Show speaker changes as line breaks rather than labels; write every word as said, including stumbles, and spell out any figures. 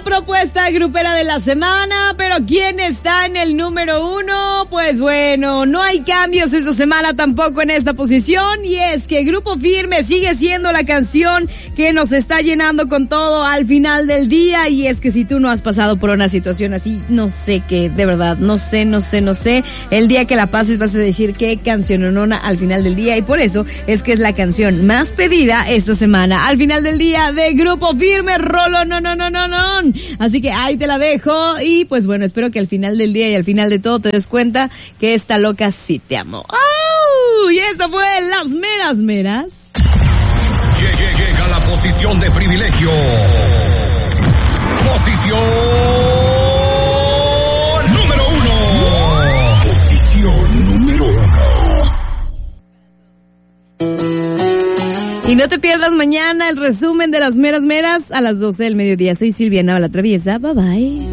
propuesta grupera de la semana, pero ¿quién está en el número uno? Pues bueno, no hay cambios esta semana tampoco en esta posición, y es que Grupo Firme sigue siendo la canción que nos está llenando con todo al final del día, y es que si tú no has pasado por una situación así, no sé qué, de verdad, no sé, no sé, no sé, el día que la pases vas a decir qué canciononona al final del día, y por eso es que es la canción más pedida esta semana al final del día de Grupo Firme, Rolo, no, no, no, no, no. Así que ahí te la dejo, y pues bueno, espero que al final del día y al final de todo te des cuenta que esta loca sí te amó. ¡Oh! Y esto fue Las Meras Meras.
Llega la posición de privilegio. Posición número uno. Posición número uno.
Y no te pierdas mañana el resumen de Las Meras Meras a las doce del mediodía. Soy Silvia Nava la Traviesa. Bye bye.